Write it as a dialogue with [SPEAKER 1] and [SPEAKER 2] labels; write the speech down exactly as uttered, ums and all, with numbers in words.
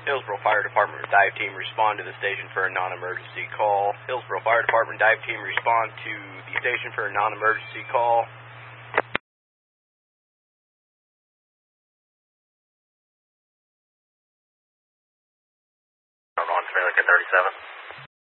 [SPEAKER 1] Hillsborough Fire Department dive team respond to the station for a non-emergency call. Hillsborough Fire Department dive team respond to the station for a non-emergency call.
[SPEAKER 2] On America thirty-seven.